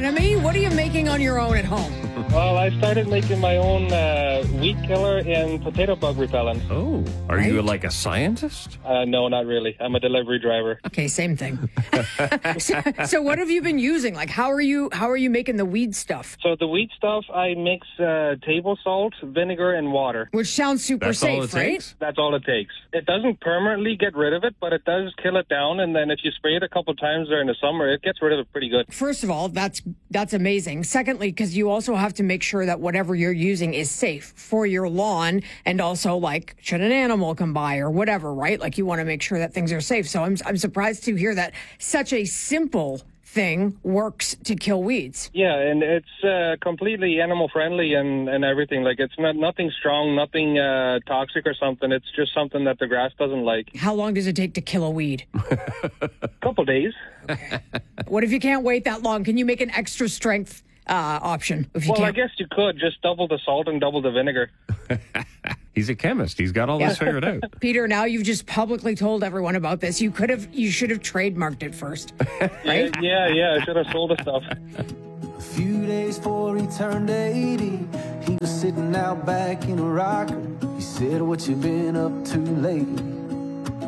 enemy? What are you making on your own at home? Well, I started making my own weed killer and potato bug repellent. Oh, are you like a scientist? No, not really. I'm a delivery driver. Okay, same thing. So what have you been using? Like, how are you making the weed stuff? So the weed stuff, I mix table salt, vinegar, and water. Which sounds super That's safe, all it right? takes? That's all it takes. It doesn't permanently get rid of it, but it does kill it down. And then if you spray it a couple times during the summer, it gets rid of it pretty good. First of all, that's amazing. Secondly, because you also have to make sure that whatever you're using is safe for your lawn, and also like should an animal come by or whatever, right? Like you want to make sure that things are safe. So I'm surprised to hear that such a simple thing works to kill weeds. Yeah, and it's completely animal friendly and everything. Like it's nothing strong, nothing toxic or something. It's just something that the grass doesn't like. How long does it take to kill a weed? Couple days. What if you can't wait that long? Can you make an extra strength option? If you Well, can't? I guess you could just double the salt and double the vinegar. He's a chemist. He's got all this figured out. Peter, now you've just publicly told everyone about this. You should have trademarked it first, right? Yeah, I should have sold the stuff. A few days before he turned 80, he was sitting out back in a rocker. He said, "What you been up to lately?"